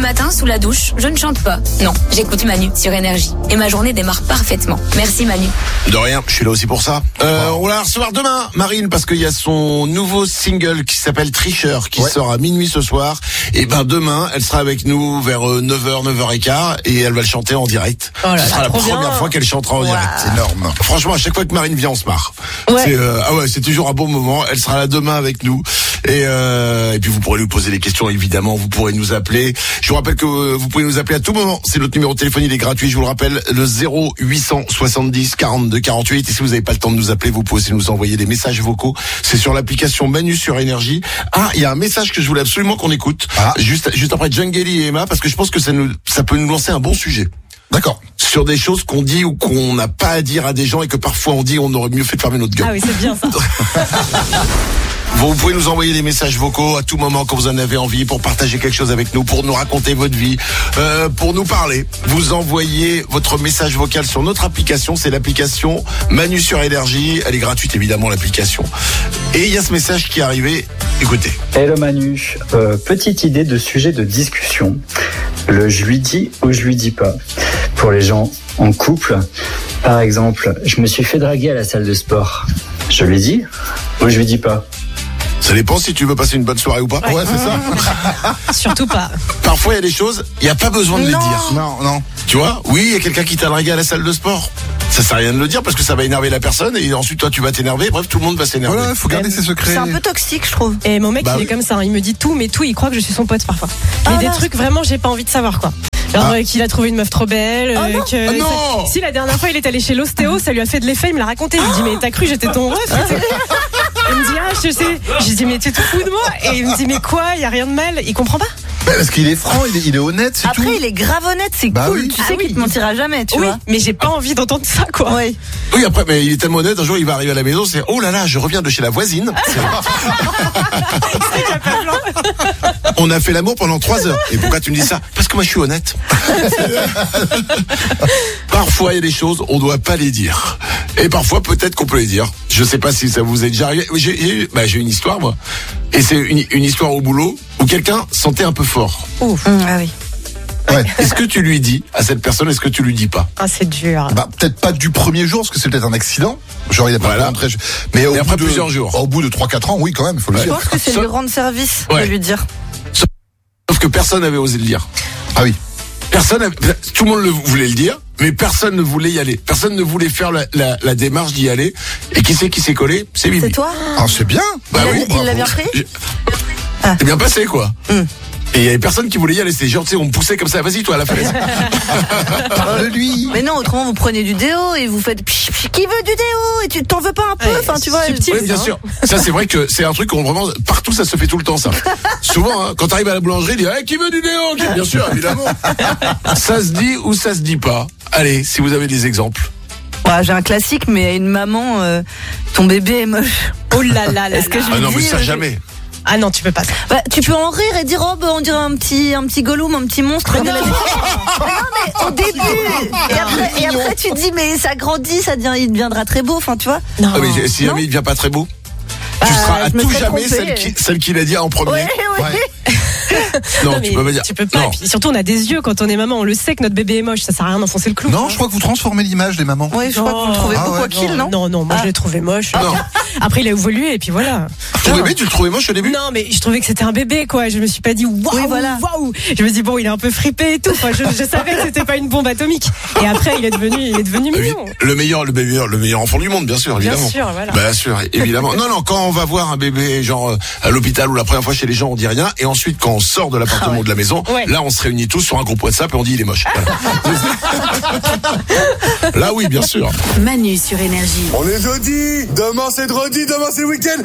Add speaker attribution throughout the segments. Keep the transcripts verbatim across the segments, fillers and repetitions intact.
Speaker 1: matin, sous la douche, je ne chante pas. Non, j'écoute Manu sur Énergie. Et ma journée démarre parfaitement. Merci Manu.
Speaker 2: De rien, je suis là aussi pour ça. Euh, on va la recevoir demain, Marine, parce qu'il y a son nouveau single qui s'appelle Tricheur, qui ouais. sort à minuit ce soir. Et ben demain, elle sera avec nous vers neuf heures, neuf heures quinze, et elle va le chanter en direct.
Speaker 3: Oh là,
Speaker 2: ce sera la première
Speaker 3: bien.
Speaker 2: fois qu'elle chantera en
Speaker 3: wow.
Speaker 2: direct. C'est énorme. Franchement, à chaque fois que Marine vient, on se marre.
Speaker 3: Ouais.
Speaker 2: C'est, euh, ah ouais, c'est toujours un bon moment. Elle sera là demain avec nous. Et, euh, et puis vous pourrez nous poser des questions, évidemment. Vous pourrez nous appeler. Je vous rappelle que vous pouvez nous appeler à tout moment. C'est notre numéro de téléphone, il est gratuit. Je vous le rappelle, le zéro huit cent soixante-dix quarante-deux quarante-huit. Et si vous n'avez pas le temps de nous appeler, vous pouvez aussi nous envoyer des messages vocaux. C'est sur l'application Manu sur Énergie. Ah, il y a un message que je voulais absolument qu'on écoute. Ah. Juste, juste après Djangeli et Emma, parce que je pense que ça nous, ça peut nous lancer un bon sujet. D'accord. Sur des choses qu'on dit ou qu'on n'a pas à dire à des gens et que parfois on dit on aurait mieux fait de fermer notre gueule.
Speaker 3: Ah oui, c'est bien ça.
Speaker 2: Vous pouvez nous envoyer des messages vocaux à tout moment quand vous en avez envie, pour partager quelque chose avec nous, pour nous raconter votre vie, euh, pour nous parler. Vous envoyez votre message vocal sur notre application, c'est l'application Manu sur Énergie. Elle est gratuite évidemment, l'application. Et il y a ce message qui est arrivé, écoutez.
Speaker 4: Hello Manu, euh, petite idée de sujet de discussion. Le je lui dis ou je lui dis pas. Pour les gens en couple, par exemple, je me suis fait draguer à la salle de sport. Je lui dis ou je lui dis pas?
Speaker 2: Ça dépend si tu veux passer une bonne soirée ou pas.
Speaker 3: Ouais,
Speaker 2: ouais c'est ça.
Speaker 3: Surtout pas.
Speaker 2: Parfois, il y a des choses, il n'y a pas besoin de
Speaker 3: non.
Speaker 2: les dire.
Speaker 5: Non, non.
Speaker 2: Tu vois, oui, il y a quelqu'un qui t'a dragué à la salle de sport. Ça sert à rien de le dire parce que ça va énerver la personne et ensuite toi tu vas t'énerver. Bref, tout le monde va s'énerver.
Speaker 5: Voilà, faut garder ses secrets.
Speaker 6: C'est un peu toxique, je trouve.
Speaker 3: Et mon mec,
Speaker 2: bah
Speaker 3: il
Speaker 2: oui.
Speaker 3: est comme ça. Il me dit tout, mais tout, il croit que je suis son pote parfois. Il y a
Speaker 6: Ah,
Speaker 3: des
Speaker 6: là.
Speaker 3: trucs vraiment, j'ai pas envie de savoir quoi. Genre
Speaker 2: Ah.
Speaker 3: euh, qu'il a trouvé une meuf trop belle.
Speaker 6: Oh
Speaker 3: euh,
Speaker 6: non.
Speaker 3: que
Speaker 2: Ah non.
Speaker 3: ça- Si la dernière fois il est allé chez l'ostéo, ça lui a fait de l'effet. Il me l'a raconté. Je lui dis mais t'as cru j'étais ton ref? Il me dit ah je sais. Je lui dis mais tu te fous de moi? Et il me dit mais quoi? Il y a rien de mal. Il comprend pas.
Speaker 5: Parce qu'il est franc, il est, il est honnête, c'est
Speaker 6: Après,
Speaker 5: tout.
Speaker 6: il est grave honnête, c'est
Speaker 5: Bah
Speaker 6: cool.
Speaker 5: oui.
Speaker 6: Tu
Speaker 3: Ah
Speaker 6: sais
Speaker 3: oui.
Speaker 6: qu'il te mentira jamais, tu
Speaker 3: Oui,
Speaker 6: vois.
Speaker 3: mais j'ai pas envie d'entendre ça quoi.
Speaker 6: Ouais.
Speaker 2: Oui, après, mais il est tellement honnête, un jour il va arriver à la maison, c'est oh là là, je reviens de chez la voisine. On a fait l'amour pendant trois heures. Et pourquoi tu me dis ça? Parce que moi je suis honnête. Parfois il y a des choses, on doit pas les dire. Et parfois peut-être qu'on peut les dire. Je sais pas si ça vous est déjà arrivé. J'ai, j'ai, bah, j'ai une histoire moi. Et c'est une, une histoire au boulot où quelqu'un sentait un peu fort.
Speaker 3: Ouf.
Speaker 6: Mmh, ah oui.
Speaker 5: Ouais.
Speaker 2: Est-ce que tu lui dis à cette personne, est-ce que tu lui dis pas?
Speaker 3: Ah c'est dur.
Speaker 5: Bah, peut-être pas du premier jour, parce que c'est peut-être un accident. Genre, il a pas
Speaker 2: Voilà.
Speaker 5: rentré. Mais au
Speaker 2: Et
Speaker 5: bout
Speaker 2: après
Speaker 5: de,
Speaker 2: plusieurs jours.
Speaker 5: Au bout de trois quatre ans, oui, quand même, il faut le
Speaker 2: Ouais.
Speaker 6: Je
Speaker 5: dire.
Speaker 6: pense que c'est
Speaker 2: Ça-
Speaker 6: lui rendre service
Speaker 2: Ouais.
Speaker 6: de lui dire.
Speaker 2: Sauf que personne n'avait osé le dire.
Speaker 5: Ah oui.
Speaker 2: Personne, avait- tout le monde le voulait le dire, mais personne ne voulait y aller. Personne ne voulait faire la, la, la démarche d'y aller. Et qui c'est qui s'est collé? C'est Bibi.
Speaker 6: C'est toi?
Speaker 5: Ah, c'est bien.
Speaker 2: Bah
Speaker 6: Il a-
Speaker 2: oui,
Speaker 6: il l'a
Speaker 2: bravo.
Speaker 6: bien pris?
Speaker 2: J'ai-
Speaker 6: Ah.
Speaker 2: C'est bien passé, quoi.
Speaker 6: Mm.
Speaker 2: Et il y avait personne qui voulait y aller. C'était genre, tu sais, on me poussait comme ça. Vas-y, toi, à la falaise.
Speaker 5: Parle de lui.
Speaker 6: Mais non, autrement vous prenez du déo et vous faites pch, pch, qui veut du déo et tu t'en veux pas un peu,
Speaker 3: Ouais,
Speaker 6: enfin tu vois.
Speaker 3: subtil.
Speaker 2: Oui, bien
Speaker 3: hein.
Speaker 2: sûr. Ça, c'est vrai que c'est un truc qu'on vraiment, partout, ça se fait tout le temps, ça. Souvent, hein, quand t'arrives à la boulangerie, il dit, hey, qui veut du déo? Qui- Bien sûr, évidemment. Ça se dit ou ça se dit pas. Allez, si vous avez des exemples.
Speaker 6: Ouais, j'ai un classique, mais à une maman, euh, ton bébé est moche.
Speaker 3: Oh là là là.
Speaker 6: Est-ce que
Speaker 3: là.
Speaker 6: je
Speaker 2: Ah
Speaker 6: lui
Speaker 2: non, mais
Speaker 6: dis,
Speaker 2: ça,
Speaker 6: euh,
Speaker 2: jamais.
Speaker 3: Ah non tu peux pas ça.
Speaker 6: Bah, tu peux en rire et dire oh bah on dirait un petit un petit Gollum, un petit monstre. de la nature. Mais non mais au début et après, et après tu te dis mais ça grandit, ça devient, il deviendra très beau, enfin tu vois.
Speaker 3: Non.
Speaker 2: Ah, mais si
Speaker 6: Non.
Speaker 2: jamais il devient pas très beau, tu
Speaker 6: Bah,
Speaker 2: seras à
Speaker 6: je me
Speaker 2: tout
Speaker 6: serais
Speaker 2: jamais
Speaker 6: trompée.
Speaker 2: celle qui, celle qui l'a dit en premier.
Speaker 6: Ouais ouais.
Speaker 5: Ouais.
Speaker 2: Non,
Speaker 3: Non,
Speaker 2: tu
Speaker 3: mais
Speaker 2: peux pas dire.
Speaker 3: Tu peux pas.
Speaker 2: Non.
Speaker 3: Et puis surtout, on a des yeux quand on est maman. On le sait que notre bébé est moche. Ça sert à rien d'enfoncer le clou.
Speaker 5: Non, je crois que vous transformez l'image des mamans.
Speaker 6: Ouais, je crois que vous le trouvez
Speaker 5: Ah
Speaker 6: beau
Speaker 5: ouais.
Speaker 6: quoi qu'il, non?
Speaker 3: Non, non, moi
Speaker 6: Ah.
Speaker 3: je l'ai trouvé moche.
Speaker 2: Non.
Speaker 3: Après, il a évolué et puis voilà.
Speaker 2: Ton bébé, tu le trouvais moche au début?
Speaker 3: Non, mais je trouvais que c'était un bébé, quoi. Je me suis pas dit waouh,
Speaker 6: Oui, voilà.
Speaker 3: waouh. Je me suis dit bon, il est un peu fripé et tout. Enfin, je, je savais que c'était pas une bombe atomique. Et après, il est devenu, il est devenu
Speaker 2: Ah oui,
Speaker 3: mignon.
Speaker 2: le meilleur, le meilleur, le meilleur enfant du monde, bien sûr,
Speaker 3: Bien
Speaker 2: évidemment.
Speaker 3: sûr, voilà.
Speaker 2: Bien sûr, évidemment. Non, non, quand on va voir un bébé, genre euh, à l'hôpital ou la première fois chez les gens, on dit rien. Et ensuite, quand on sort de l'appartement
Speaker 3: Ah ouais.
Speaker 2: ou de la maison,
Speaker 3: Ouais.
Speaker 2: là, on se réunit tous sur un groupe WhatsApp et on dit il est moche. Voilà. Là, oui, bien sûr.
Speaker 1: Manu sur Énergie.
Speaker 7: On est jeudi, demain c'est dredi, demain c'est week-end.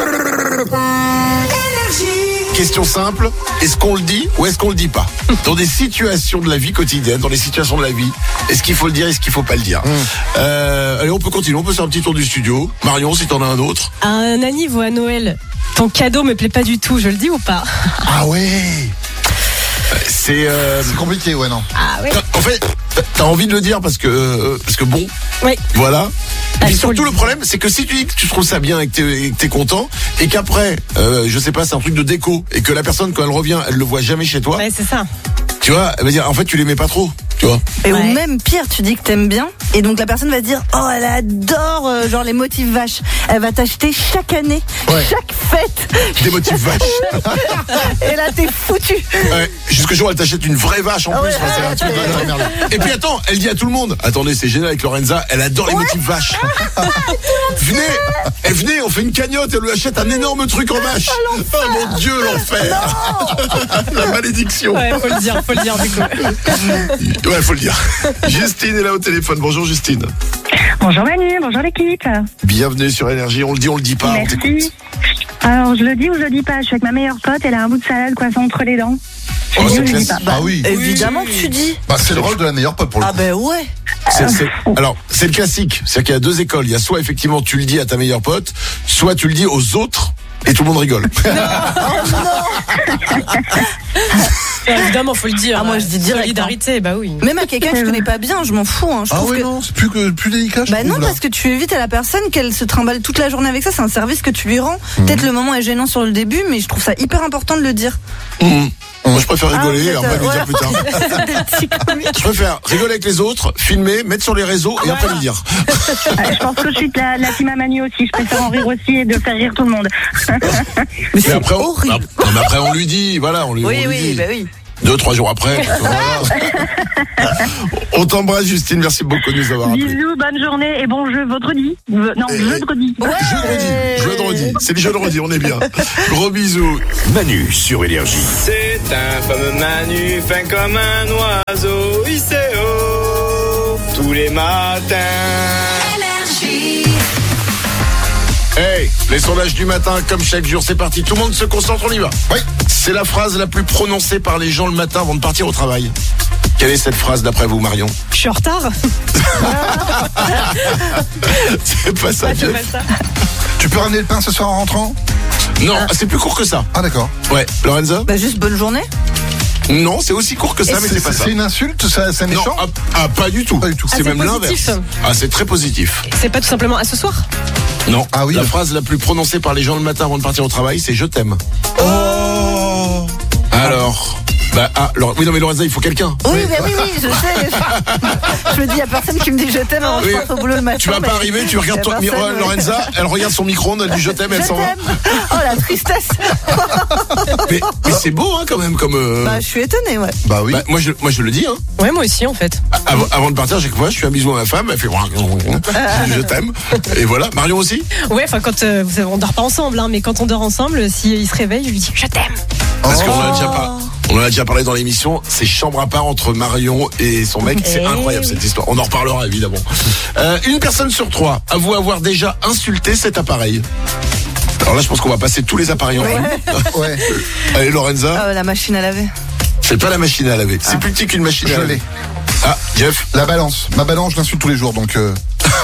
Speaker 2: Question simple, est-ce qu'on le dit ou est-ce qu'on le dit pas? Dans des situations de la vie quotidienne, dans les situations de la vie, est-ce qu'il faut le dire, est-ce qu'il faut pas le dire?
Speaker 5: Mm.
Speaker 2: euh, Allez, on peut continuer, on peut faire un petit tour du studio. Marion, si t'en as un autre.
Speaker 3: Un anniv ou à Noël, ton cadeau me plaît pas du tout. Je le dis ou pas?
Speaker 5: Ah ouais.
Speaker 2: C'est... Euh,
Speaker 5: C'est compliqué, ouais, non.
Speaker 3: Ah ouais.
Speaker 2: en fait, t'as envie de le dire parce que, euh, parce que bon,
Speaker 3: Oui.
Speaker 2: voilà. Et
Speaker 3: Ah,
Speaker 2: puis
Speaker 3: il faut
Speaker 2: surtout
Speaker 3: le
Speaker 2: le problème, c'est que si tu dis que tu trouves ça bien et que t'es, et que t'es content, et qu'après, euh, je sais pas, c'est un truc de déco, et que la personne quand elle revient, elle le voit jamais chez toi,
Speaker 3: Ouais, c'est ça.
Speaker 2: tu vois, elle va dire, en fait, tu l'aimais pas trop, tu vois.
Speaker 6: Et
Speaker 3: Ouais.
Speaker 6: ou même pire, tu dis que t'aimes bien, et donc la personne va dire, oh, elle adore euh, genre les motifs vaches. Elle va t'acheter chaque année,
Speaker 5: Ouais.
Speaker 6: chaque fête.
Speaker 2: Des motifs vaches.
Speaker 6: Et là, t'es foutu.
Speaker 2: Ouais, jusqu'au jour où elle t'achète une vraie vache en
Speaker 6: Ah
Speaker 2: plus.
Speaker 6: ouais,
Speaker 2: Enfin, c'est un
Speaker 6: ouais,
Speaker 2: truc
Speaker 6: ouais.
Speaker 2: de merde. Et puis attends, elle dit à tout le monde, attendez, c'est génial avec Lorenza, elle adore les motifs vaches. Venez, et venez, on fait une cagnotte et on lui achète un énorme truc en vache. Oh mon Dieu, l'enfer. La malédiction.
Speaker 3: Ouais, faut le dire, faut le dire du coup.
Speaker 2: Ouais, faut le dire. Justine est là au téléphone. Bonjour Justine.
Speaker 8: Bonjour Manu, bonjour l'équipe.
Speaker 2: Bienvenue sur Énergie. On le dit, on le dit pas, on t'écoute.
Speaker 8: Merci. Alors je le dis ou je le dis pas, je suis avec ma meilleure pote, elle a un bout de salade coincé entre les dents. Je
Speaker 2: Oh,
Speaker 8: le dis
Speaker 2: c'est
Speaker 8: ou je le dis
Speaker 2: classe.
Speaker 8: pas.
Speaker 5: Ah oui.
Speaker 6: Évidemment que tu dis.
Speaker 5: Bah, c'est le rôle de la meilleure pote pour le
Speaker 6: Ah
Speaker 5: coup.
Speaker 6: ben ouais.
Speaker 2: C'est- c'est- alors, c'est le classique. C'est-à-dire qu'il y a deux écoles. Il y a soit effectivement tu le dis à ta meilleure pote, soit tu le dis aux autres et tout le monde rigole.
Speaker 3: Ouais, évidemment, faut le dire.
Speaker 6: Ah, moi, je dis direct,
Speaker 3: Solidarité, bah oui.
Speaker 6: Même à quelqu'un que je connais pas bien, je m'en fous. Hein. Je
Speaker 5: Ah
Speaker 6: trouve
Speaker 5: oui,
Speaker 6: que...
Speaker 5: non, c'est plus, que, plus délicat, je
Speaker 6: Bah
Speaker 5: trouve,
Speaker 6: non,
Speaker 5: là.
Speaker 6: parce que tu évites à la personne qu'elle se trimballe toute la journée avec ça. C'est un service que tu lui rends. Peut-être le moment est gênant sur le début, mais je trouve ça hyper important de le dire.
Speaker 2: Mmh. Moi, je préfère rigoler et
Speaker 6: Ah,
Speaker 2: après lui
Speaker 6: ouais.
Speaker 2: dire plus tard.
Speaker 6: Des petits comiques.
Speaker 2: Je préfère rigoler avec les autres, filmer, mettre sur les réseaux et après lui dire.
Speaker 8: Ah, je pense que je suis de la, la team à Manu aussi, je préfère en rire aussi et de faire rire tout le monde.
Speaker 6: Mais c'est
Speaker 2: après, on,
Speaker 6: horrible.
Speaker 2: non, mais après, on lui dit, voilà, on lui,
Speaker 6: Oui,
Speaker 2: on lui
Speaker 6: oui,
Speaker 2: dit.
Speaker 6: bah oui.
Speaker 2: Deux, trois jours après. Voilà. On t'embrasse, Justine. Merci beaucoup de nous avoir appelés.
Speaker 8: Bisous, bonne journée et bon jeu vendredi. Euh, Non,
Speaker 2: Et-
Speaker 8: jeudi.
Speaker 6: Ouais.
Speaker 2: Jeudi, jeudi, c'est le jeudi, on est bien. Gros bisous.
Speaker 9: Manu sur Énergie.
Speaker 10: C'est un fameux Manu, fin comme un oiseau, il sait haut, tous les matins.
Speaker 2: Hey, les sondages du matin, comme chaque jour, c'est parti. Tout le monde se concentre, on y va. Oui. C'est la phrase la plus prononcée par les gens le matin avant de partir au travail. Quelle est cette phrase d'après vous, Marion?
Speaker 3: Je suis en retard.
Speaker 2: C'est pas ça,
Speaker 3: Ouais, c'est
Speaker 2: Jeff.
Speaker 3: pas ça.
Speaker 5: Tu peux ramener le pain ce soir en rentrant?
Speaker 2: Non, c'est plus court que ça.
Speaker 5: Ah d'accord.
Speaker 2: Ouais, Lorenza?
Speaker 6: Bah juste bonne journée.
Speaker 2: Non, c'est aussi court que ça, mais c'est pas ça.
Speaker 5: C'est une insulte, ça, c'est
Speaker 2: Non,
Speaker 5: méchant?
Speaker 2: ah, ah, pas du tout.
Speaker 5: Pas du tout.
Speaker 3: Ah,
Speaker 2: C'est
Speaker 3: c'est
Speaker 2: même
Speaker 3: positif.
Speaker 2: l'inverse. Ah, c'est très positif.
Speaker 3: C'est pas tout simplement à ce soir.
Speaker 2: Non.
Speaker 5: Ah oui.
Speaker 2: La phrase la plus prononcée par les gens le matin avant de partir au travail, c'est je t'aime.
Speaker 5: Oh.
Speaker 2: Alors, bah, ah, Laure- oui, non, mais Lorenza, il faut quelqu'un.
Speaker 6: Oui, bah oui, oui, je sais. Je me dis, il y a personne qui me dit je t'aime avant
Speaker 2: Oui.
Speaker 6: je pense au boulot le matin.
Speaker 2: Tu vas
Speaker 6: mais-
Speaker 2: pas arriver, tu
Speaker 6: y a
Speaker 2: regardes ton
Speaker 6: personne,
Speaker 2: miroir,
Speaker 6: ouais.
Speaker 2: Lorenza, elle regarde son micro-ondes, elle dit je t'aime, elle
Speaker 6: Je
Speaker 2: s'en va.
Speaker 6: t'aime. Oh la tristesse.
Speaker 2: Mais, mais c'est beau, hein, quand même, comme. euh,
Speaker 6: Bah je suis étonnée, ouais.
Speaker 5: Bah oui.
Speaker 2: bah, moi, je, moi, je le dis, hein.
Speaker 3: Ouais, moi aussi en fait.
Speaker 2: Avant, avant de partir, chaque fois, je fais un bisou à ma femme, elle fait je dis, je t'aime. Et voilà, Marion aussi.
Speaker 3: Ouais, enfin quand euh, vous savez, on dort pas ensemble, hein, mais quand on dort ensemble, s'il se réveille, je lui dis je t'aime.
Speaker 2: Parce
Speaker 5: Oh.
Speaker 2: qu'on en a déjà pas. On en a déjà parlé dans l'émission, c'est chambre à part entre Marion et son mec, c'est
Speaker 3: Eh
Speaker 2: incroyable
Speaker 3: oui.
Speaker 2: cette histoire. On en reparlera évidemment. Euh, une personne sur trois avoue avoir déjà insulté cet appareil. Alors là, je pense qu'on va passer tous les appareils en revue.
Speaker 5: Ouais.
Speaker 2: Allez, Lorenza,
Speaker 6: Ah, la machine à laver.
Speaker 2: c'est pas la machine à laver. C'est plus petit qu'une machine à
Speaker 5: Je
Speaker 2: laver.
Speaker 5: l'ai.
Speaker 2: Ah, Jeff.
Speaker 5: La balance. Ma balance, je l'insulte tous les jours, donc. Euh...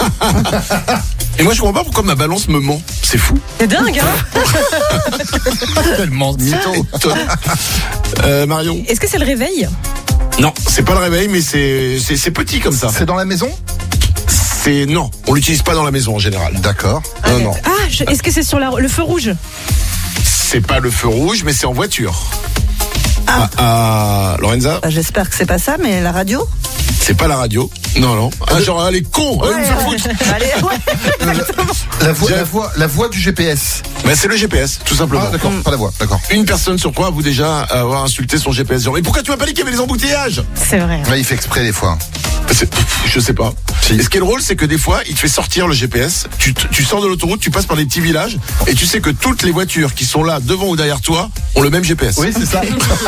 Speaker 2: Et moi, je comprends pas pourquoi ma balance me ment. C'est fou.
Speaker 3: C'est dingue, hein.
Speaker 5: Tellement mytho.
Speaker 2: Euh, Marion.
Speaker 3: Est-ce que c'est le réveil?
Speaker 2: Non, c'est pas le réveil, mais c'est c'est c'est petit comme ça.
Speaker 5: C'est dans la maison?
Speaker 2: C'est non, on l'utilise pas dans la maison en général.
Speaker 5: D'accord.
Speaker 2: Non, non.
Speaker 3: Ah, je- est-ce que c'est sur la- le feu rouge?
Speaker 2: C'est pas le feu rouge, mais c'est en voiture. Ah, ah, Lorenza,
Speaker 6: Bah, j'espère que c'est pas ça, mais la radio.
Speaker 2: c'est pas la radio. Non, non. Ah, genre, elle est con. Elle veut me faire foutre.
Speaker 6: Allez, ouais.
Speaker 5: La voix,
Speaker 2: Jeff.
Speaker 5: la voix, la voix du G P S.
Speaker 2: Mais c'est le G P S, tout simplement.
Speaker 5: Ah d'accord, pas la voix, d'accord.
Speaker 2: Une personne sur trois avoue déjà avoir insulté son G P S. Genre, mais pourquoi tu m'as pas dit qu'il y avait les embouteillages?
Speaker 3: C'est vrai.
Speaker 5: Ouais, il fait exprès des fois.
Speaker 2: C'est- Je sais pas. Et ce qui est drôle, c'est que des fois, il te fait sortir le G P S. Tu, t- tu sors de l'autoroute, tu passes par des petits villages, et tu sais que toutes les voitures qui sont là, devant ou derrière toi, ont le même G P S.
Speaker 5: Oui, c'est ça.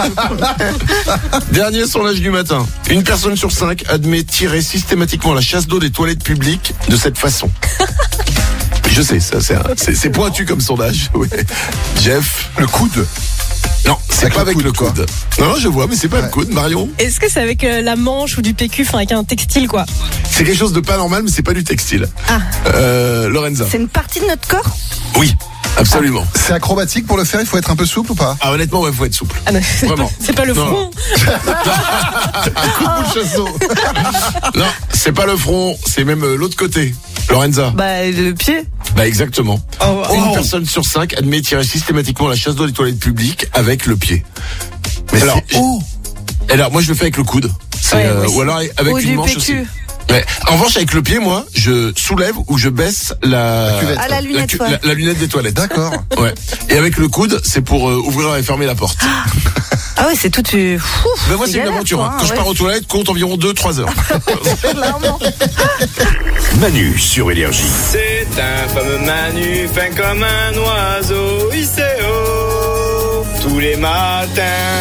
Speaker 2: Dernier sondage du matin. Une personne sur cinq admet tirer systématiquement la chasse d'eau des toilettes publiques de cette façon. Je sais, ça, c'est, un- c'est, c'est pointu comme sondage. Ouais. Jeff.
Speaker 5: Le coude.
Speaker 2: Non, c'est
Speaker 5: Avec
Speaker 2: pas
Speaker 5: le
Speaker 2: avec
Speaker 5: coude,
Speaker 2: le
Speaker 5: quoi.
Speaker 2: coude. Non, non, je vois, mais c'est pas le
Speaker 5: Ouais.
Speaker 2: coude. Marion.
Speaker 3: Est-ce que c'est avec euh, la manche ou du P Q, enfin avec un textile quoi?
Speaker 2: C'est quelque chose de pas normal, mais c'est pas du textile.
Speaker 3: Ah.
Speaker 2: Euh, Lorenza.
Speaker 6: C'est une partie de notre corps.
Speaker 2: Oui, absolument.
Speaker 5: C'est acrobatique pour le faire, il faut être un peu souple ou pas?
Speaker 2: Ah, honnêtement, ouais, faut être souple.
Speaker 3: Ah non, c'est
Speaker 2: Vraiment.
Speaker 3: pas, c'est pas le
Speaker 2: Non.
Speaker 3: front.
Speaker 5: Coup de chasse d'eau.
Speaker 2: Non, c'est pas le front, c'est même euh, l'autre côté. Lorenza.
Speaker 6: Bah le pied.
Speaker 2: Bah exactement.
Speaker 3: Oh,
Speaker 2: Une
Speaker 5: oh.
Speaker 2: personne sur cinq admet tirer systématiquement la chasse d'eau des toilettes publiques avec le pied.
Speaker 5: Mais
Speaker 2: Alors,
Speaker 5: c'est haut.
Speaker 2: Elle Alors moi je le fais avec le coude. C'est,
Speaker 6: Ouais,
Speaker 2: euh,
Speaker 6: aussi.
Speaker 2: ou alors avec
Speaker 6: Ou
Speaker 2: une
Speaker 6: du
Speaker 2: manche
Speaker 6: P Q.
Speaker 2: aussi. Ouais. En revanche avec le pied, moi, je soulève ou je baisse la,
Speaker 5: La cuvette.
Speaker 6: Ah, la lunette,
Speaker 2: cu-
Speaker 6: ouais.
Speaker 2: la, la lunette des toilettes.
Speaker 5: D'accord.
Speaker 2: Ouais. Et avec le coude, c'est pour euh, ouvrir et fermer la porte.
Speaker 6: Ah ouais, c'est tout. Tu... Fou,
Speaker 2: Mais moi c'est une
Speaker 6: galère,
Speaker 2: aventure.
Speaker 6: quoi,
Speaker 2: hein.
Speaker 6: hein,
Speaker 2: Quand je
Speaker 6: ouais.
Speaker 2: pars aux toilettes, compte environ deux trois heures.
Speaker 6: Clairement.
Speaker 9: Manu sur Énergie.
Speaker 10: C'est un fameux Manu, fin comme un oiseau, il sait haut, tous les matins.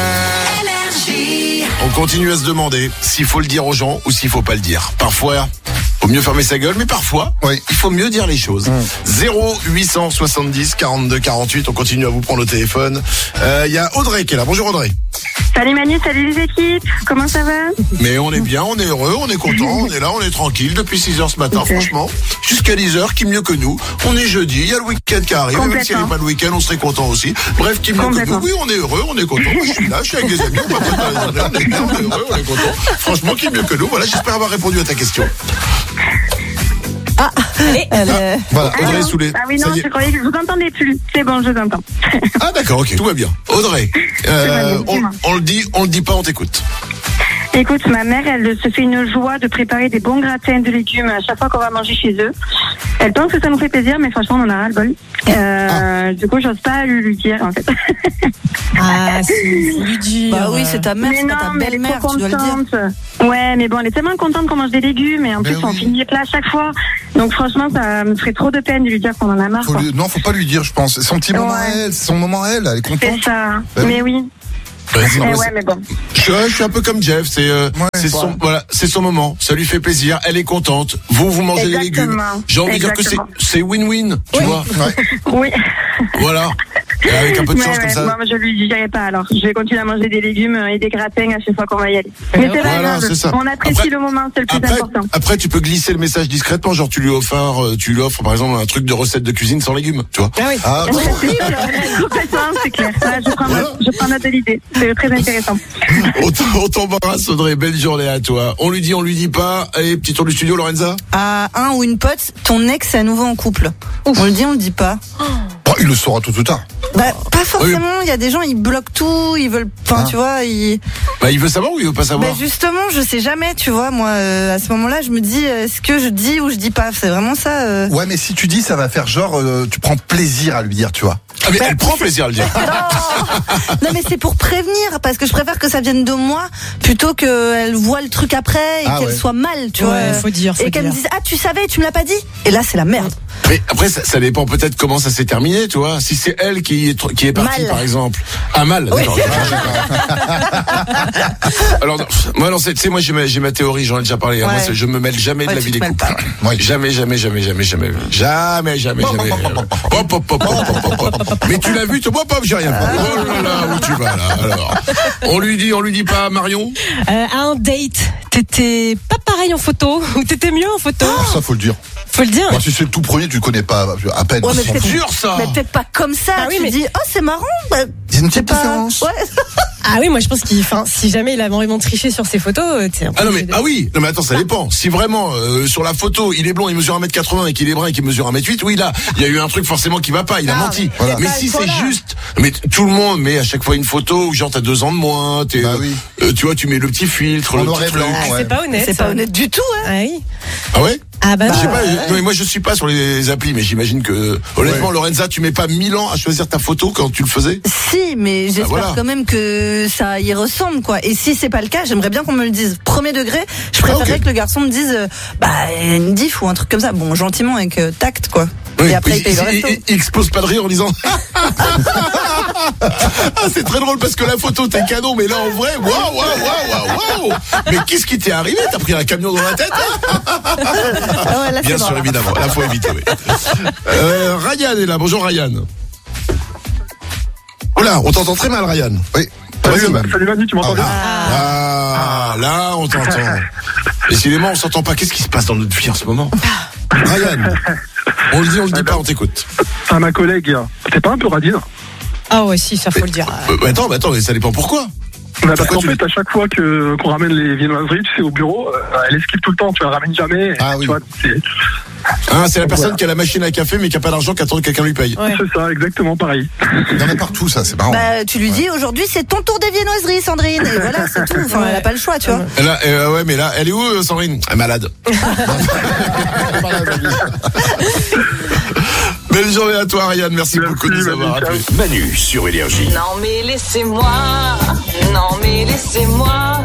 Speaker 2: On continue à se demander s'il faut le dire aux gens ou s'il faut pas le dire. Parfois, faut mieux fermer sa gueule, mais parfois,
Speaker 5: Oui.
Speaker 2: il faut mieux dire les choses. zéro huit cent soixante-dix quarante-deux quarante-huit, on continue à vous prendre au téléphone. Il euh, y a Audrey qui est là. Bonjour Audrey.
Speaker 8: Salut Manu, salut les équipes. Comment ça va?
Speaker 2: Mais on est bien, on est heureux, on est content, on est là, on est tranquille depuis six heures ce matin,
Speaker 8: Ok.
Speaker 2: franchement. Jusqu'à dix heures, qui mieux que nous? On est jeudi, il y a le week-end qui arrive, même s'il n'y avait pas le week-end, on serait content aussi. Bref, qui mieux que nous?
Speaker 8: Complètement.
Speaker 2: Oui, on est heureux, on est content. Moi, je suis là, je suis avec des amis, on va pas dans les journées, on est bien, on est heureux, on est content. Franchement, qui mieux que nous? Voilà, j'espère avoir répondu à ta question.
Speaker 6: Elle est-
Speaker 5: Voilà.
Speaker 2: Audrey
Speaker 8: Allô
Speaker 2: Soulet.
Speaker 8: Ah oui,
Speaker 2: ça
Speaker 8: non,
Speaker 2: y est.
Speaker 8: je croyais que je vous entendais plus. C'est bon, je vous entends.
Speaker 2: Ah d'accord, ok, tout va bien. Audrey, euh,
Speaker 8: bien,
Speaker 2: on,
Speaker 8: dis-moi.
Speaker 2: on le dit, on le dit pas, on t'écoute.
Speaker 8: Écoute, ma mère, elle se fait une joie de préparer des bons gratins de légumes à chaque fois qu'on va manger chez eux. Elle pense que ça nous fait plaisir, mais franchement, on en a ras le bol. Euh, Du coup, j'ose pas lui, lui dire, en fait.
Speaker 3: Ah, si, faut lui dire.
Speaker 6: Bah oui, c'est ta mère,
Speaker 8: mais
Speaker 6: c'est
Speaker 8: non,
Speaker 6: pas ta
Speaker 8: mais elle est
Speaker 6: belle-mère,
Speaker 8: trop
Speaker 6: tu dois le dire.
Speaker 8: contente. Ouais, mais bon, elle est tellement contente qu'on mange des légumes, et en
Speaker 5: Mais
Speaker 8: plus, on
Speaker 5: oui.
Speaker 8: finit les plats à chaque fois. Donc franchement, ça me ferait trop de peine de lui dire qu'on en a marre.
Speaker 5: Faut
Speaker 8: quoi.
Speaker 5: lui- Non, faut pas lui dire, je pense. C'est son petit moment
Speaker 8: Ouais.
Speaker 5: à elle, c'est son moment à elle, elle est
Speaker 8: C'est
Speaker 5: contente.
Speaker 8: ça.
Speaker 5: Bah oui.
Speaker 8: Mais oui.
Speaker 2: Ouais,
Speaker 8: Eh
Speaker 2: non, mais
Speaker 8: ouais,
Speaker 2: c'est-
Speaker 8: mais bon.
Speaker 2: je, suis- je suis un peu comme Jeff, c'est euh,
Speaker 5: Ouais,
Speaker 2: c'est son
Speaker 5: ouais.
Speaker 2: voilà, c'est son moment, ça lui fait plaisir, elle est contente. Vous vous mangez les légumes.
Speaker 8: Exactement.
Speaker 2: J'ai envie de dire que c'est
Speaker 8: Exactement.
Speaker 2: c'est win-win, tu vois.
Speaker 5: Ouais.
Speaker 8: Oui.
Speaker 2: Voilà. Et avec un peu de
Speaker 8: Ouais,
Speaker 2: chance
Speaker 8: ouais,
Speaker 2: comme ça.
Speaker 8: moi, je lui dirai pas alors. Je vais continuer à manger des légumes et des gratins à chaque fois qu'on va y aller. Mais c'est pas
Speaker 2: Voilà,
Speaker 8: grave.
Speaker 2: c'est ça.
Speaker 8: On apprécie
Speaker 2: Après-
Speaker 8: le moment, c'est le plus
Speaker 2: Après,
Speaker 8: important.
Speaker 2: après, tu peux glisser le message discrètement, genre tu lui offres, euh, tu lui offres par exemple un truc de recette de cuisine sans légumes, tu vois.
Speaker 3: Ah oui.
Speaker 5: Ah,
Speaker 8: Ouais, c'est clair. Complètement, c'est clair. Là, je prends, note, je prends note de l'idée. C'est très intéressant.
Speaker 2: On t- on t'embrasse Audrey, belle journée à toi. On lui dit, on lui dit pas. Allez, petit tour du studio, Lorenza.
Speaker 6: À un ou une pote, ton ex est à nouveau en couple. On le dit, on le dit pas.
Speaker 5: oh, il le saura tout ou tard.
Speaker 6: Bah, pas forcément. Il y a des gens, ils bloquent tout, ils veulent. Enfin,
Speaker 5: Ah.
Speaker 6: tu vois, ils.
Speaker 2: Bah, il veut savoir ou il veut pas savoir?
Speaker 6: Bah justement, je sais jamais, tu vois. Moi, euh, à ce moment-là, je me dis, euh, est-ce que je dis ou je dis pas? C'est vraiment ça. euh.
Speaker 5: Ouais, mais si tu dis, ça va faire genre, euh, tu prends plaisir à lui dire, tu vois.
Speaker 2: Ah, mais
Speaker 6: Bah,
Speaker 2: elle prend plaisir à le dire.
Speaker 6: Non, mais c'est pour prévenir, parce que je préfère que ça vienne de moi plutôt qu'elle voit le truc après et
Speaker 5: Ah
Speaker 6: qu'elle
Speaker 5: ouais.
Speaker 6: soit mal, tu
Speaker 3: Ouais,
Speaker 6: vois.
Speaker 3: faut dire, faut
Speaker 6: et qu'elle me
Speaker 3: dire.
Speaker 6: dise, ah, tu savais, tu me l'as pas dit. Et là, c'est la merde.
Speaker 2: Mais après, ça, ça dépend peut-être comment ça s'est terminé, tu vois. Si c'est elle qui est, tr- qui est partie,
Speaker 6: Mal.
Speaker 2: par exemple. Ah, mal, d'accord. Alors, non, moi, non, c'est- tu sais, moi, j'ai ma, j'ai ma théorie, j'en ai déjà parlé. hein. Moi,
Speaker 6: Ouais.
Speaker 2: c'est- je me mêle jamais de
Speaker 6: Ouais,
Speaker 2: la
Speaker 6: tu
Speaker 2: vie
Speaker 6: te
Speaker 2: des
Speaker 6: mêles
Speaker 2: couples.
Speaker 6: pas,
Speaker 5: ouais.
Speaker 2: Jamais, jamais, jamais, jamais, jamais. Jamais, jamais, jamais. Hop, hop, hop, hop, hop, hop, hop. Mais tu l'as vu, toi, hop, hop, j'ai rien fait. Oh là là, où tu vas, là, alors. On lui dit, on lui dit pas, Marion?
Speaker 3: Euh, à un date, t'étais pas pareil en photo ou t'étais mieux en photo?
Speaker 5: Ah, ça, faut le dire.
Speaker 3: Faut le dire.
Speaker 5: Bah, si c'est le tout premier, tu le connais pas à peine.
Speaker 6: Ouais, mais
Speaker 5: on s'en
Speaker 6: peut-être-
Speaker 5: fout.
Speaker 2: Dur, ça!
Speaker 6: Mais peut-être pas comme ça.
Speaker 3: Ah oui,
Speaker 6: tu
Speaker 3: mais-
Speaker 6: dis, oh, c'est marrant. Bah,
Speaker 5: Il y a une
Speaker 6: c'est
Speaker 5: petite
Speaker 6: pas.
Speaker 5: différence.
Speaker 6: Ouais.
Speaker 3: Ah oui, moi je pense qu'il, enfin, si jamais il a vraiment triché sur ses photos, euh, t'es un peu
Speaker 2: Ah non mais
Speaker 3: obligé de-
Speaker 2: ah oui, non mais attends, ça dépend. Si vraiment euh, sur la photo, il est blond, il mesure un mètre quatre-vingts et qu'il est brun et qu'il mesure un mètre huit, oui là, il y a eu un truc forcément qui va pas, il a
Speaker 6: Ah,
Speaker 2: menti.
Speaker 6: mais
Speaker 2: Mais
Speaker 6: pas
Speaker 2: si
Speaker 6: à ce
Speaker 2: c'est
Speaker 6: point-là.
Speaker 2: juste, mais t- tout le monde met à chaque fois une photo où genre t'as deux ans de moins, t'es,
Speaker 5: Bah oui.
Speaker 2: euh, tu vois, tu mets le petit filtre,
Speaker 5: En
Speaker 2: le
Speaker 5: noir
Speaker 2: petit
Speaker 5: et blanc,
Speaker 2: truc.
Speaker 3: Ah,
Speaker 5: ouais.
Speaker 3: c'est pas honnête.
Speaker 6: C'est pas honnête du tout, hein.
Speaker 3: Ah oui.
Speaker 2: Ah ouais?
Speaker 3: Ah bah,
Speaker 2: Je sais
Speaker 3: non.
Speaker 2: pas, je- non, mais moi je suis pas sur les applis, mais j'imagine que honnêtement
Speaker 5: Ouais.
Speaker 2: Lorenza, tu mets pas mille ans à choisir ta photo quand tu le faisais.
Speaker 6: Si, mais j'espère
Speaker 2: voilà.
Speaker 6: quand même que ça y ressemble, quoi. Et si c'est pas le cas, j'aimerais bien qu'on me le dise. Premier degré, je préférerais
Speaker 2: Ah, ok.
Speaker 6: que le garçon me dise, euh, bah, une diff ou un truc comme ça. Bon, gentiment, avec euh, tact, quoi.
Speaker 2: Oui,
Speaker 6: Et après, il paye le
Speaker 2: il,
Speaker 6: resto.
Speaker 2: il- il explose pas de rire en disant ah, c'est très drôle parce que la photo t'es canon, mais là en vrai, waouh, waouh, waouh, waouh, waouh. Mais qu'est-ce qui t'est arrivé? T'as pris un camion dans la tête?
Speaker 6: Ah ouais, là, c'est
Speaker 2: Bien
Speaker 6: mort,
Speaker 2: sûr,
Speaker 6: là.
Speaker 2: évidemment. Là, faut éviter, oui. Euh, Ryan est là. Bonjour, Ryan. Oh là, on t'entend très mal, Ryan.
Speaker 5: Oui.
Speaker 7: Salut,
Speaker 5: Vas-y, même.
Speaker 7: salut Manu, tu m'entends bien?
Speaker 2: Ah, là, on t'entend. Décidément, on s'entend pas. Qu'est-ce qui se passe dans notre vie en ce moment? Ryan. On le dit, on le dit pas, on t'écoute.
Speaker 7: À ma collègue, t'es pas un peu radine?
Speaker 3: Ah ouais, si, ça faut le dire.
Speaker 2: Euh, bah, attends, bah, attends, mais ça dépend pourquoi.
Speaker 7: Bah, parce
Speaker 2: Pourquoi
Speaker 7: qu'en
Speaker 2: tu
Speaker 7: fait, à chaque fois que qu'on ramène les viennoiseries, tu sais, au bureau, euh, elle esquive tout le temps, tu la ramènes jamais.
Speaker 5: Ah
Speaker 7: tu
Speaker 5: oui.
Speaker 7: vois, c'est-
Speaker 2: Hein, c'est la personne qui a la machine à café mais qui a pas d'argent, qui attend que quelqu'un lui paye.
Speaker 3: Ouais.
Speaker 7: C'est ça, exactement pareil.
Speaker 5: Il y en a partout, ça, c'est marrant.
Speaker 6: Bah, tu lui dis aujourd'hui c'est ton tour des viennoiseries, Sandrine. Et voilà, c'est tout. Enfin, elle a pas le choix, tu vois.
Speaker 2: Et là, euh, ouais, mais là, elle est où, euh, Sandrine? Elle est malade. Belle journée à toi, Ariane. Merci,
Speaker 7: Merci,
Speaker 2: beaucoup de nous avoir
Speaker 7: Manu,
Speaker 2: appelés.
Speaker 9: Manu sur Énergie.
Speaker 11: Non mais laissez-moi, non mais laissez-moi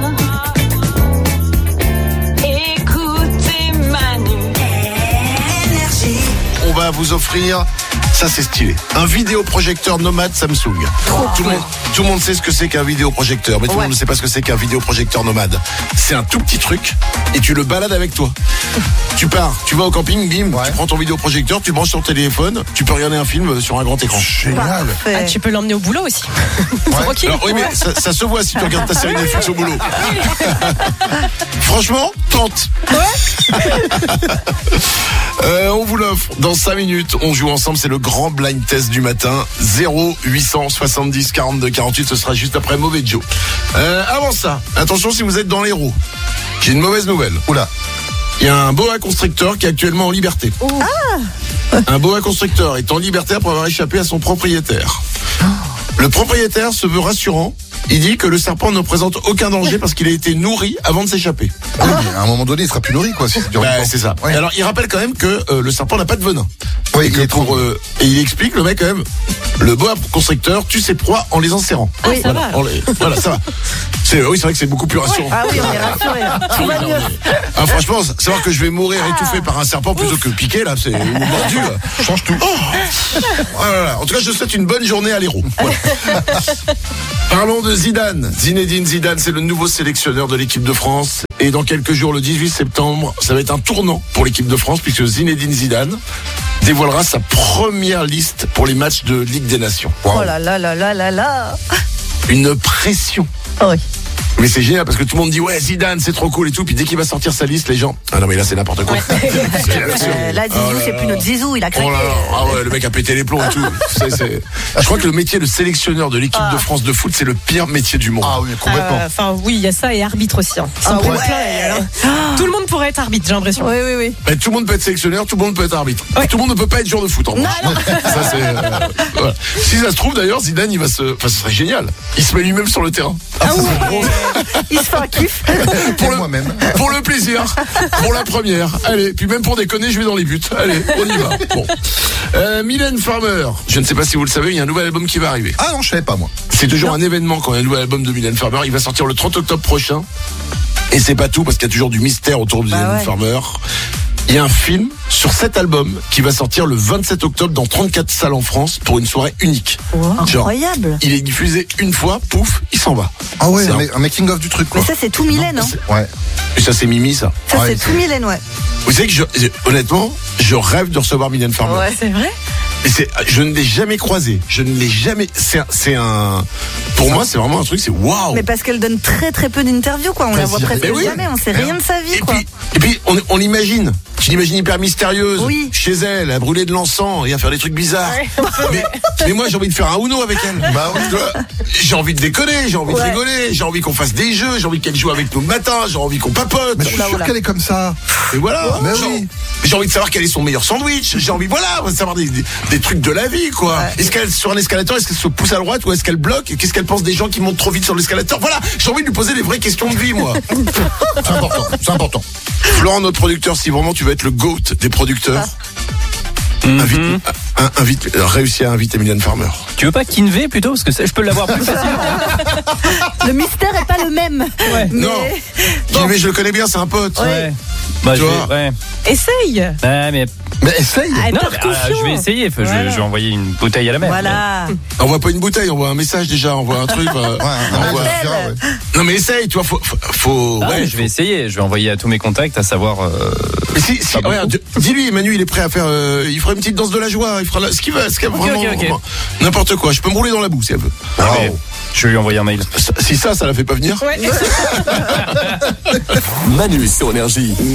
Speaker 11: écouter Manu. Énergie.
Speaker 2: On va vous offrir, ça c'est stylé, un vidéoprojecteur Nomad Samsung. Tout le monde, tout le monde sait ce que c'est qu'un vidéoprojecteur, mais tout le
Speaker 6: Ouais.
Speaker 2: monde ne sait pas ce que c'est qu'un vidéoprojecteur Nomad. C'est un tout petit truc et tu le balades avec toi. Tu pars, tu vas au camping, bim,
Speaker 5: Ouais.
Speaker 2: tu prends ton vidéoprojecteur, tu branches ton téléphone, tu peux regarder un film sur un grand écran.
Speaker 5: Génial.
Speaker 6: Parfait.
Speaker 3: Ah, tu peux l'emmener au boulot aussi. Tranquille.
Speaker 2: Alors oui, mais ça, ça se voit si tu regardes ta série Netflix au boulot. Franchement, tente. Euh, on vous l'offre dans cinq minutes. On joue ensemble, c'est le grand blind test du matin. zéro huit cent soixante-dix quarante-deux quarante-huit, ce sera juste après Mauvais Joe. Euh, avant ça, attention si vous êtes dans l'Hérault. J'ai une mauvaise nouvelle.
Speaker 5: Oula.
Speaker 2: Il y a un boa constrictor qui est actuellement en liberté. Un boa constrictor est en liberté après avoir échappé à son propriétaire. Le propriétaire se veut rassurant. Il dit que le serpent ne présente aucun danger parce qu'il a été nourri avant de s'échapper.
Speaker 5: Oui, mais à un moment donné, il sera plus nourri, quoi. Si c'est dur.
Speaker 2: Bah, c'est ça.
Speaker 5: Ouais.
Speaker 2: Et alors, il rappelle quand même que euh, le serpent n'a pas de venin.
Speaker 5: Oui,
Speaker 2: et,
Speaker 5: il
Speaker 2: que
Speaker 5: est
Speaker 2: pour,
Speaker 5: trop-
Speaker 2: euh, et il explique, le mec, quand même, le boa constricteur tue ses proies en les enserrant.
Speaker 3: Ah, ça
Speaker 2: voilà,
Speaker 3: va.
Speaker 2: en les- voilà, ça va. C'est, oui, c'est vrai que c'est beaucoup plus rassurant.
Speaker 6: Ah oui, on est rassurés. Tout va mieux.
Speaker 2: Ah, franchement, savoir que je vais mourir étouffé par un serpent plutôt que piqué, là, c'est ou mordu, là.
Speaker 5: Change tout.
Speaker 2: Voilà. En tout cas, je souhaite une bonne journée à l'Hérault. Voilà. Parlons de Zidane. Zinedine Zidane, c'est le nouveau sélectionneur de l'équipe de France. Et dans quelques jours, le dix-huit septembre, ça va être un tournant pour l'équipe de France puisque Zinedine Zidane dévoilera sa première liste pour les matchs de Ligue des Nations.
Speaker 6: Oh là là là là là là.
Speaker 2: Une pression.
Speaker 6: Oh oui.
Speaker 2: Mais c'est génial parce que tout le monde dit ouais Zidane c'est trop cool et tout, puis dès qu'il va sortir sa liste les gens ah non mais là c'est n'importe quoi.
Speaker 6: Euh, là, Zizou,
Speaker 2: Oh là
Speaker 6: c'est
Speaker 2: là.
Speaker 6: plus notre Zizou, il a craqué.
Speaker 2: Oh là là, ah ouais, le mec a pété les plombs et tout. C'est, c'est... Je crois que le métier de sélectionneur de l'équipe de France de foot, c'est le pire métier du monde.
Speaker 5: Ah oui, complètement.
Speaker 3: Euh, Enfin, oui, il y a ça et arbitre aussi. Hein. Ça
Speaker 6: Ah
Speaker 3: me prend
Speaker 6: ouais.
Speaker 3: plein la gueule, hein. Tout le monde pourrait être arbitre, j'ai l'impression.
Speaker 6: Oui, oui, oui.
Speaker 2: Ben, tout le monde peut être sélectionneur, tout le monde peut être arbitre.
Speaker 3: Ouais.
Speaker 2: Tout le monde ne peut pas être joueur de foot en revanche. Ça, c'est, euh, voilà. Si ça se trouve d'ailleurs, Zidane, il va se. Enfin, ce serait génial. Il se met lui-même sur le terrain.
Speaker 6: Ah ouais. Il se fait un kiff.
Speaker 2: Pour le,
Speaker 5: moi-même.
Speaker 2: pour le plaisir, pour la première. Allez, puis même pour déconner, je vais dans les buts. Allez, on y va. Bon. Euh, Mylène Farmer, je ne sais pas si vous le savez, il y a un nouvel album qui va arriver.
Speaker 5: Ah non, je savais pas, moi.
Speaker 2: C'est toujours un événement quand il y a un nouvel album de Mylène Farmer. Il va sortir le trente octobre prochain. Et c'est pas tout parce qu'il y a toujours du mystère autour de
Speaker 6: Bah
Speaker 2: Mylène
Speaker 6: ouais.
Speaker 2: Farmer. Il y a un film sur cet album qui va sortir le vingt-sept octobre dans trente-quatre salles en France pour une soirée unique.
Speaker 6: Wow,
Speaker 2: Genre,
Speaker 6: incroyable.
Speaker 2: il est diffusé une fois, pouf, il s'en va.
Speaker 5: Ah ouais,
Speaker 2: C'est
Speaker 5: un,
Speaker 2: un-
Speaker 5: ma- un making-of du truc, quoi.
Speaker 6: Mais ça, c'est tout Mylène, hein.
Speaker 2: C'est-
Speaker 5: Ouais.
Speaker 2: Et ça, c'est Mimi, ça.
Speaker 6: Ça,
Speaker 5: Ouais,
Speaker 6: c'est
Speaker 5: c'est-
Speaker 6: tout Mylène, ouais.
Speaker 2: Vous savez que je, honnêtement, je rêve de recevoir Mylène Farmer.
Speaker 6: Ouais.
Speaker 3: C'est vrai?
Speaker 2: Et c'est, je ne l'ai jamais croisée. Je ne l'ai jamais. C'est, un- c'est un. Pour moi, c'est vraiment un truc. C'est waouh.
Speaker 6: Mais parce qu'elle donne très très peu d'interviews, quoi. On la voit
Speaker 5: Vas-y,
Speaker 6: presque
Speaker 2: mais oui.
Speaker 6: jamais, on sait rien de sa vie,
Speaker 2: Et
Speaker 6: quoi.
Speaker 2: puis, et puis on, on l'imagine. Tu l'imagines hyper mystérieuse.
Speaker 6: Oui.
Speaker 2: Chez elle, à brûler de l'encens et à faire des trucs bizarres.
Speaker 3: Ouais.
Speaker 2: Mais, mais moi, j'ai envie de faire un Uno avec elle. Bah, tu vois, j'ai envie de déconner, j'ai envie de
Speaker 6: Ouais.
Speaker 2: rigoler, j'ai envie qu'on fasse des jeux, j'ai envie qu'elle joue avec nous le matin, j'ai envie qu'on papote.
Speaker 5: Mais je suis
Speaker 6: Oula,
Speaker 5: sûr
Speaker 6: oula.
Speaker 5: qu'elle est comme ça.
Speaker 2: Et voilà.
Speaker 5: Mais
Speaker 2: J'ai-
Speaker 5: oui.
Speaker 2: J'ai envie de savoir quel est son meilleur sandwich. J'ai envie, voilà, de savoir des, des, des trucs de la vie, quoi.
Speaker 6: Ouais.
Speaker 2: Est-ce qu'elle, sur un escalator, est-ce qu'elle se pousse à droite ou est-ce qu'elle bloque? Qu'est-ce qu'elle pense des gens qui montent trop vite sur l'escalator? Voilà. J'ai envie de lui poser des vraies questions de vie, moi.
Speaker 5: C'est important. C'est important.
Speaker 2: Florent, notre producteur, si vraiment tu veux être le GOAT des producteurs, invite, un- un- invite, euh, réussis à inviter Mylène Farmer.
Speaker 12: Tu veux pas Kinvey plutôt? Parce que ça, je peux l'avoir plus facilement.
Speaker 6: Le mystère est pas le même.
Speaker 12: Ouais.
Speaker 6: Mais...
Speaker 2: Non.
Speaker 6: Bon.
Speaker 2: Mais je le connais bien, c'est un pote.
Speaker 12: Ouais. Bah,
Speaker 2: Tu
Speaker 12: je vais,
Speaker 2: vois.
Speaker 12: ouais.
Speaker 3: Essaye.
Speaker 12: Ouais, mais
Speaker 5: Mais essaye.
Speaker 3: Ah,
Speaker 12: non,
Speaker 3: par
Speaker 12: mais, ah,
Speaker 3: confiant.
Speaker 12: je vais essayer. Enfin, je,
Speaker 3: Voilà.
Speaker 12: je vais envoyer une bouteille à la mer.
Speaker 6: Voilà.
Speaker 2: Envoie pas une bouteille, envoie un message déjà, envoie un truc. euh,
Speaker 5: Ouais, un
Speaker 2: envoie-
Speaker 5: message, ouais.
Speaker 2: Non mais essaye, tu vois, faut, faut, faut-
Speaker 12: Ah,
Speaker 2: ouais,
Speaker 12: je vais essayer. Je vais envoyer à tous mes contacts, à savoir. Euh,
Speaker 2: Mais si, si,
Speaker 12: Pas
Speaker 2: regarde, dis-lui, Manu, il est prêt à faire, euh, il fera une petite danse de la joie, il fera la- ce qu'il veut, ce qu'il veut,
Speaker 12: Ok,
Speaker 2: vraiment,
Speaker 12: ok, ok.
Speaker 2: vraiment. N'importe quoi. Je peux me rouler dans la boue si elle veut.
Speaker 12: ah, mais je vais lui envoyer un mail.
Speaker 2: Ça- Si ça, ça la fait pas venir.
Speaker 3: Ouais.
Speaker 9: Manu sur Énergie.